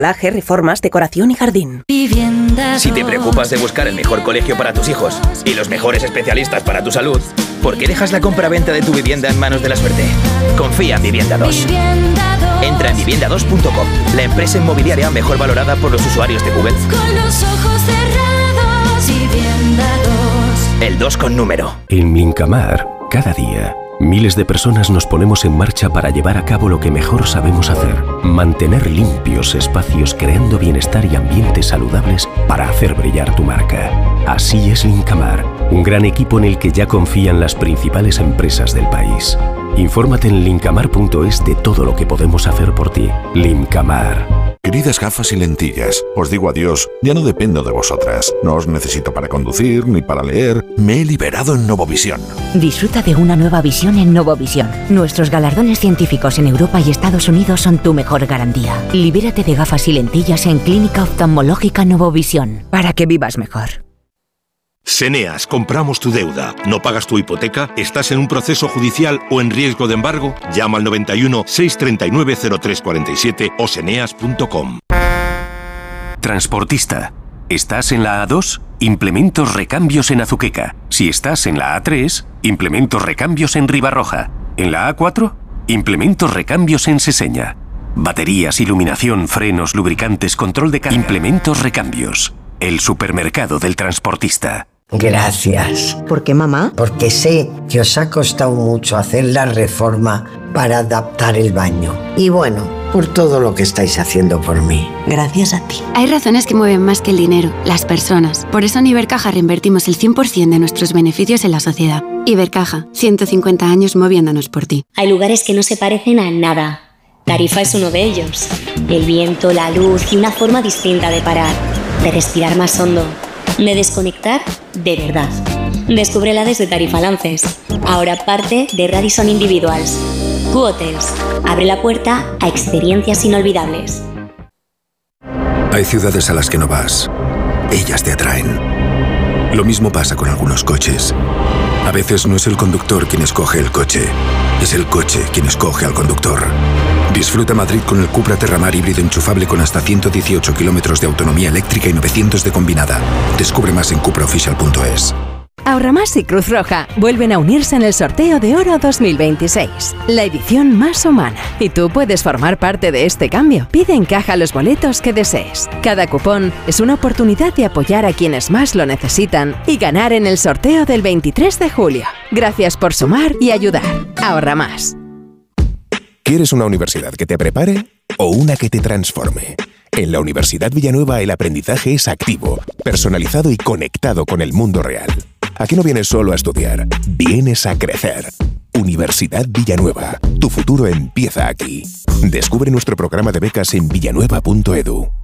Laje, reformas, decoración y jardín. Si te preocupas de buscar el mejor colegio para tus hijos y los mejores especialistas para tu salud, ¿por qué dejas la compra-venta de tu vivienda en manos de la suerte? Confía en Vivienda 2. Entra en vivienda2.com, la empresa inmobiliaria mejor valorada por los usuarios de Google. Con los ojos cerrados, Vivienda 2. El 2 con número. En Lincamar, cada día, miles de personas nos ponemos en marcha para llevar a cabo lo que mejor sabemos hacer: mantener limpios espacios creando bienestar y ambientes saludables para hacer brillar tu marca. Así es Lincamar, un gran equipo en el que ya confían las principales empresas del país. Infórmate en lincamar.es de todo lo que podemos hacer por ti. Lincamar. Queridas gafas y lentillas, os digo adiós, ya no dependo de vosotras. No os necesito para conducir ni para leer. Me he liberado en Novovisión. Disfruta de una nueva visión en Novovisión. Nuestros galardones científicos en Europa y Estados Unidos son tu mejor garantía. Libérate de gafas y lentillas en Clínica Oftalmológica Novovisión, para que vivas mejor. Seneas, compramos tu deuda. ¿No pagas tu hipoteca? ¿Estás en un proceso judicial o en riesgo de embargo? Llama al 91 639 0347 o seneas.com. Transportista. ¿Estás en la A2? Implementos recambios en Azuqueca. Si estás en la A3, implementos recambios en Ribarroja. En la A4, implementos recambios en Seseña. Baterías, iluminación, frenos, lubricantes, control de carga. Implementos recambios. El supermercado del transportista. Gracias. ¿Por qué, mamá? Porque sé que os ha costado mucho hacer la reforma para adaptar el baño. Y bueno, por todo lo que estáis haciendo por mí. Gracias a ti. Hay razones que mueven más que el dinero, las personas. Por eso en Ibercaja reinvertimos el 100% de nuestros beneficios en la sociedad. Ibercaja, 150 años moviéndonos por ti. Hay lugares que no se parecen a nada. Tarifa es uno de ellos. El viento, la luz y una forma distinta de parar, de respirar más hondo, de desconectar de verdad. Descúbrela desde Tarifa Lances, ahora parte de Radisson Individuals. Q-Hotels, abre la puerta a experiencias inolvidables. Hay ciudades a las que no vas. Ellas te atraen. Lo mismo pasa con algunos coches. A veces no es el conductor quien escoge el coche, es el coche quien escoge al conductor. Disfruta Madrid con el Cupra Terramar híbrido enchufable con hasta 118 kilómetros de autonomía eléctrica y 900 de combinada. Descubre más en cupraofficial.es. Ahorramás y Cruz Roja vuelven a unirse en el sorteo de Oro 2026, la edición más humana. Y tú puedes formar parte de este cambio. Pide en caja los boletos que desees. Cada cupón es una oportunidad de apoyar a quienes más lo necesitan y ganar en el sorteo del 23 de julio. Gracias por sumar y ayudar. Ahorra más. ¿Quieres una universidad que te prepare o una que te transforme? En la Universidad Villanueva el aprendizaje es activo, personalizado y conectado con el mundo real. Aquí no vienes solo a estudiar, vienes a crecer. Universidad Villanueva, tu futuro empieza aquí. Descubre nuestro programa de becas en villanueva.edu.